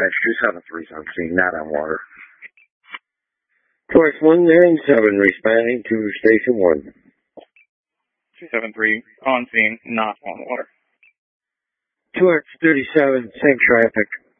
dispatch 273 on scene, not on water. Torch 197 responding to Station 1. 273 on scene, not on water. Torch 37, same traffic.